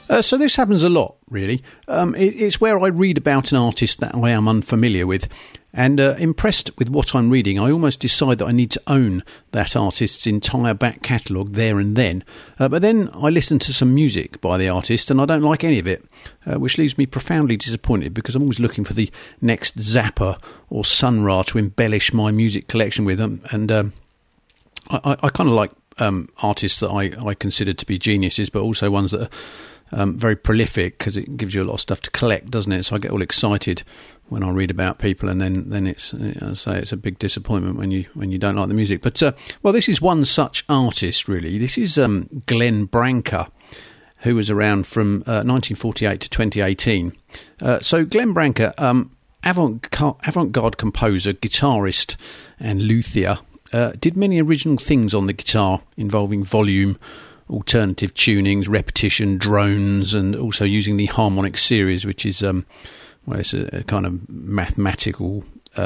So this happens a lot, really. It's where I read about an artist that I am unfamiliar with, and impressed with what I'm reading, I almost decide that I need to own that artist's entire back catalogue there and then. But then I listen to some music by the artist and I don't like any of it, which leaves me profoundly disappointed because I'm always looking for the next Zappa or Sun Ra to embellish my music collection with them. And I kind of like artists that I consider to be geniuses, but also ones that are very prolific, because it gives you a lot of stuff to collect, doesn't it? So I get all excited when I read about people, and then it's, I say, it's a big disappointment when you don't like the music. But well, this is one such artist, really. This is Glenn Branca, who was around from 1948 to 2018. So Glenn Branca, avant-garde composer, guitarist, and luthier, did many original things on the guitar involving volume, alternative tunings, repetition, drones, and also using the harmonic series, which is it's a kind of mathematical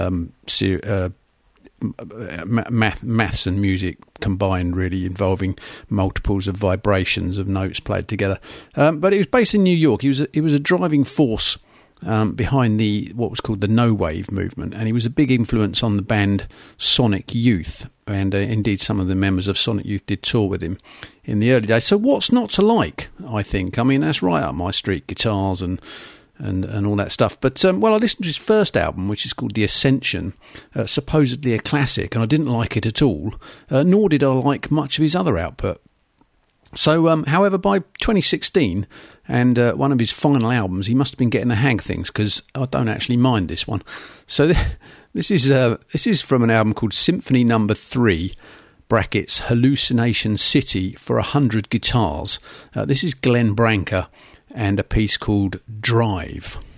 maths and music combined, really, involving multiples of vibrations of notes played together. But it was based in New York. He was a driving force behind what was called the No Wave movement, and he was a big influence on the band Sonic Youth, and indeed some of the members of Sonic Youth did tour with him in the early days. So what's not to like, I think? I mean, that's right up my street, guitars and all that stuff. But well, I listened to his first album, which is called The Ascension, supposedly a classic, and I didn't like it at all, nor did I like much of his other output. So, however, by 2016, and one of his final albums, he must have been getting the hang of things, because I don't actually mind this one. So this is from an album called Symphony No. 3, brackets, Hallucination City for 100 guitars. This is Glenn Branca and a piece called Drive.